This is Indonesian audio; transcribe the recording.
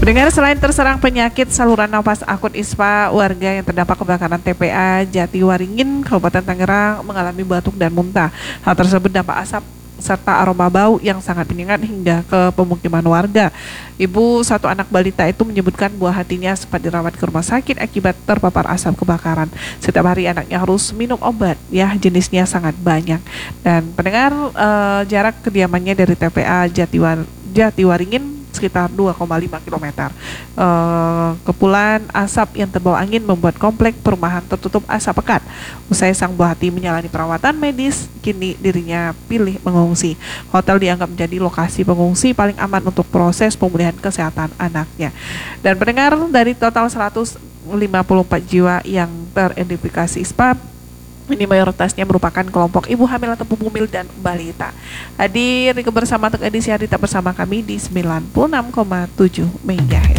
Pendengar, selain terserang penyakit saluran nafas akut ISPA, warga yang terdampak kebakaran TPA Jatiwaringin, Kabupaten Tangerang mengalami batuk dan muntah. Hal tersebut dampak asap serta aroma bau yang sangat menyengat hingga ke pemukiman warga. Ibu satu anak balita itu menyebutkan buah hatinya sempat dirawat ke rumah sakit akibat terpapar asap kebakaran. Setiap hari anaknya harus minum obat, ya jenisnya sangat banyak. Dan pendengar, jarak kediamannya dari TPA Jatiwaringin sekitar 2,5 km. Kepulan asap yang terbawa angin membuat komplek perumahan tertutup asap pekat. Usai sang buah hati menjalani perawatan medis, kini dirinya pilih mengungsi. Hotel dianggap menjadi lokasi pengungsi paling aman untuk proses pemulihan kesehatan anaknya. Dan pendengar, dari total 154 jiwa yang teridentifikasi ISPA, ini mayoritasnya merupakan kelompok ibu hamil atau bumil dan balita. Hadir di kebersamaan untuk edisi hari tak bersama kami di 96,7 MHz.